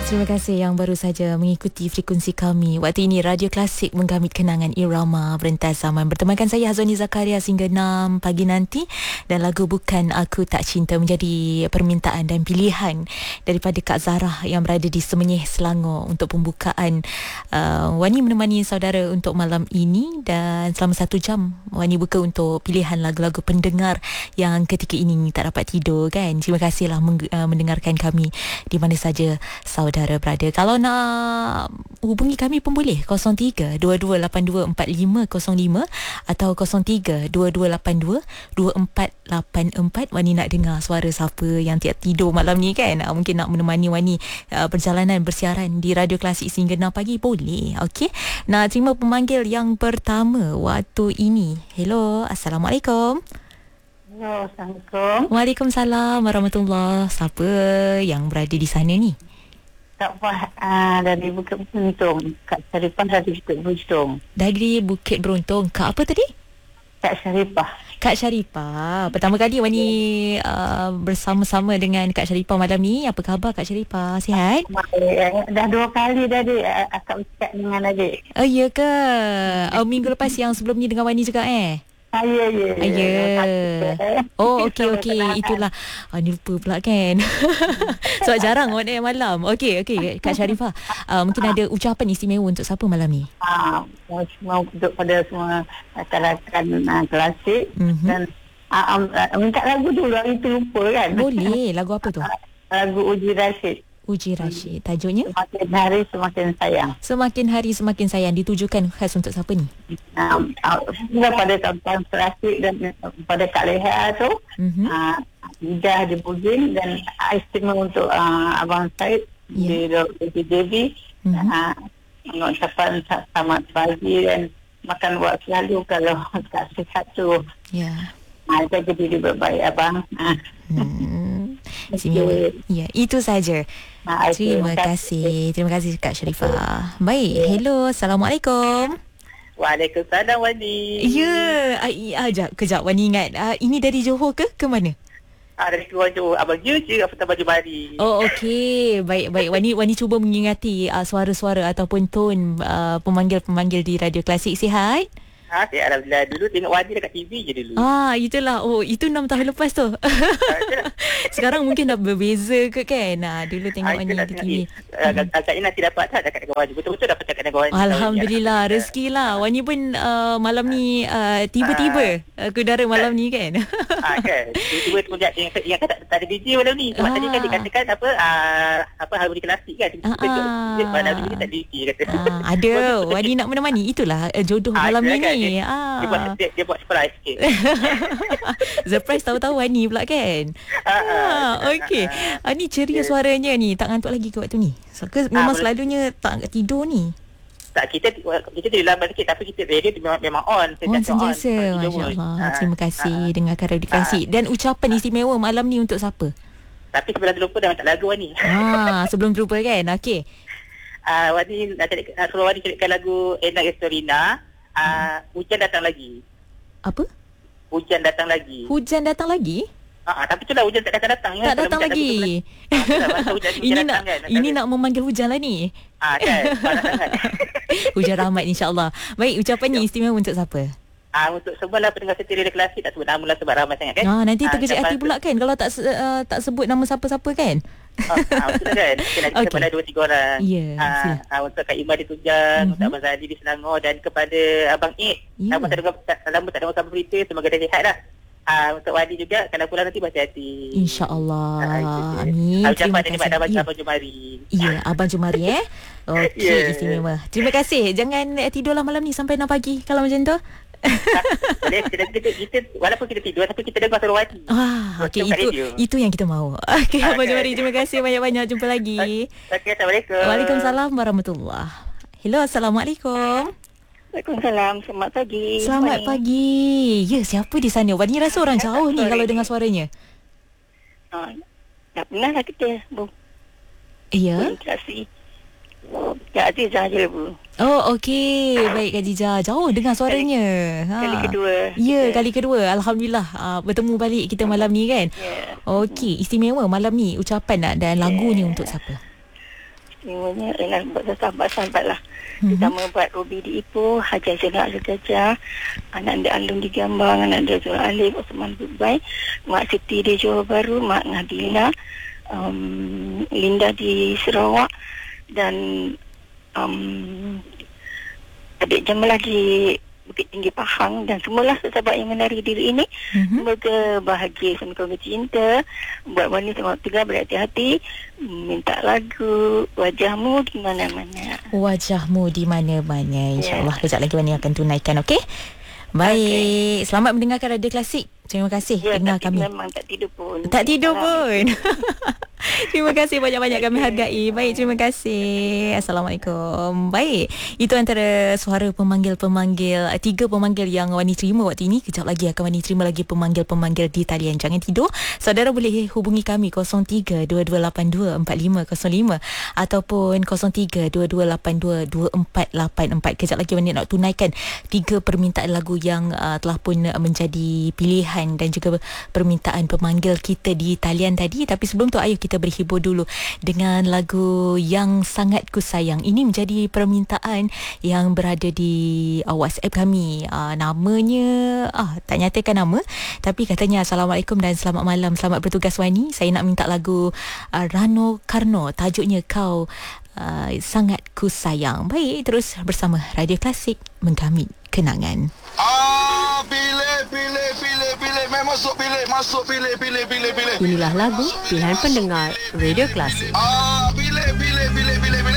Terima kasih yang baru saja mengikuti frekuensi kami. Waktu ini Radio Klasik menggamit kenangan irama berentas zaman. Bertemankan saya Hazwani Zakaria hingga 6 pagi nanti. Dan lagu Bukan Aku Tak Cinta menjadi permintaan dan pilihan daripada Kak Zarah yang berada di Semenyih, Selangor untuk pembukaan. Wani menemani saudara untuk malam ini dan selama 1 jam Wani buka untuk pilihan lagu-lagu pendengar yang ketika ini tak dapat tidur kan. Terima kasihlah mendengarkan kami di mana saja saudara berada. Kalau nak hubungi kami pun boleh 03-2282-4505 atau 03-2282-2484. Wani nak dengar suara siapa yang tiap tidur malam ni kan. Mungkin nak menemani Wani perjalanan bersiaran di Radio Klasik sehingga 6 pagi boleh. Okey. Nak terima pemanggil yang pertama waktu ini. Hello, Assalamualaikum. Hello, Assalamualaikum. Waalaikumsalam warahmatullahi. Siapa yang berada di sana ni? Kak Fah dari Bukit Beruntung. Kak Syarifah dari Bukit Beruntung. Dari Bukit Beruntung. Kak apa tadi? Kak Syarifah. Kak Syarifah. Pertama kali Wani bersama-sama dengan Kak Syarifah malam ni. Apa khabar Kak Syarifah? Sihat? Dah 2 kali tadi akak bercakap dengan adik. Oh ya ke? Minggu lepas yang sebelum ni dengan Wani juga Ya. Oh okey. Itulah. Ni lupa pula kan. Sebab jarang on air malam. Okey Kak Syarifah. Mungkin ada ucapan istimewa untuk siapa malam ni? Semua untuk pada semua rakan-rakan klasik. Dan minta lagu dulu. Itu lupa kan. Boleh. Lagu apa tu? Lagu Uji Rashid. Uji Rashid. Tajuknya? Semakin hari semakin sayang. Semakin hari semakin sayang. Ditujukan khas untuk siapa ni? Pada kawan-kawan klasik dan pada Kak Leha tu. Ijah di Bugin dan istimewa untuk Abang Said di Dr. Devi. Mengucapkan selamat pagi dan makan buat selalu kalau tak sihat tu. Jaga diri baik-baik abang. Ya, itu saja. Terima kasih Kak Syarifah. Baik, hello, Assalamualaikum. Waalaikumsalam Wani. Ya, kejap Wani ingat. Ini dari Johor ke mana? Dari keluar Johor. Abang je Apatah Baju Mari. Oh okey. Baik. Wani cuba mengingati suara-suara ataupun tone pemanggil-pemanggil di Radio Klasik. Sihat? Alhamdulillah. Dulu tengok Wadi dekat TV je dulu. Itulah. Oh, itu 6 tahun lepas tu. Sekarang mungkin dah berbeza ke kan? Dulu tengok Wani di TV. Agaknya nanti dapat tak dekat Wadi. Betul-betul dapat dekat Wadi. Alhamdulillah. Rezeki lah. Wani pun malam ni tiba-tiba ke udara malam ni kan? Kan. Tiba-tiba tu yang tak ada DJ malam ni. Sebab tadi kan dikatakan apa Harmoni Klasik kan. Pada hari ni tak DJ kata. Ada. Wani nak menemani. Itulah jodoh malam ni. Kan? Dia buat surprise sikit. Surprise tahu-tahu Wani pula kan. Okey. Ni ceria suaranya ni. Tak ngantuk lagi ke waktu ni? Memang selalunya tak tidur ni? Tak, kita tidur lambat sikit. Tapi kita radio memang on. Sentiasa. Masya Allah. Terima kasih dengarkan Radio Klasik. Dan ucapan istimewa malam ni untuk siapa? Tapi sebelum terlupa dah minta lagu Wani. Sebelum terlupa kan. Okey. Wani suruh Wani carikan lagu Enak Estorina. Hujan datang lagi. Apa? Hujan datang lagi. Hujan datang lagi? Tapi itulah hujan tak datang-datang. Tak datang lagi. Ini nak memanggil hujan lah ni. Kan. Hujan rahmat insya-Allah. Baik, ucapannya istimewa untuk siapa? Untuk sebelah pendengar setia Radio Klasik. Tak sebut nama lah sebab ramai sangat kan. Nanti terkejut hati pula kan kalau tak sebut nama siapa-siapa kan. Betul kan. Kita kepada 2-3 orang. Untuk Kak Imah di Tujang, untuk Abang Zadi di Selangor dan kepada Abang Ed. Lama tak dengar kabar berita. Semoga dia sihat lah. Untuk Wadi juga, kalau pulang nanti hati-hati. InsyaAllah. Amin. Terima kasih kepada Abang Jumari. Ya, Abang Jumari Okey, istimewa. Terima kasih. Jangan tidurlah malam ni sampai 6 pagi kalau macam tu. Boleh, kita walaupun kita tidur tapi kita dengar suara Wadi. Okey, itu yang kita mahu. Okey, Abang Jumari, terima kasih banyak-banyak. Jumpa lagi. Okey, Assalamualaikum. Waalaikumsalam warahmatullahi. Hello, Assalamualaikum. Waalaikumsalam. Selamat pagi. Selamat pagi. Ya, siapa di sana? Wani rasa orang jauh ni kalau dengar suaranya. Tak pernah lah kita. Ya. Kak Azizah je Bu. Oh okey. Baik Kak Jija. Jauh dengar suaranya. Kali kedua. Ya, kali kedua. Alhamdulillah bertemu balik kita malam ni kan. Okey, istimewa malam ni ucapan dan lagunya untuk siapa? Istimewanya buat sahabat-sahabat lah. Terutama buat Robi di Ipoh, Hajar Zainal Al-Gajah, anak anda Alun di Gambang, anak anda Zul Alif, Osman Dubai, Mak Siti di Johor Bahru, Mak Nabila, Linda di Sarawak, dan adik Jamalah di Bukit Tinggi Pahang, dan semualah sahabat yang menari diri ini. Semoga bahagia sama keluarga cinta. Buat Wani sama Tiga berhati-hati, minta lagu Wajahmu di Mana-Mana. Wajahmu di Mana-Mana. InsyaAllah kejap lagi Wani akan tunaikan. Okey? Baik. Selamat mendengarkan Radio Klasik. Terima kasih dengar kami. Memang tak tidur pun. Tak tidur pun. Terima kasih banyak-banyak, kami hargai. Baik, terima kasih. Assalamualaikum. Baik, itu antara suara pemanggil-pemanggil, 3 pemanggil yang Wani terima waktu ini. Kejap lagi akan Wani terima lagi pemanggil-pemanggil di talian. Jangan tidur. Saudara boleh hubungi kami 03-2282-4505 ataupun 03-2282-2484. Kejap lagi Wani nak tunaikan 3 permintaan lagu yang telah pun menjadi pilihan dan juga permintaan pemanggil kita di talian tadi. Tapi sebelum tu, ayo kita berhibur dulu dengan lagu Yang Sangat Ku Sayang. Ini menjadi permintaan yang berada di WhatsApp kami. Namanya tak nyatakan nama, tapi katanya Assalamualaikum dan selamat malam, selamat bertugas Wani. Saya nak minta lagu Rano Karno, tajuknya Kau Sangat Ku Sayang. Baik, terus bersama Radio Klasik menggamit kenangan. Masuk pilih. Inilah lagu pilihan pendengar Radio Klasik. Pilih.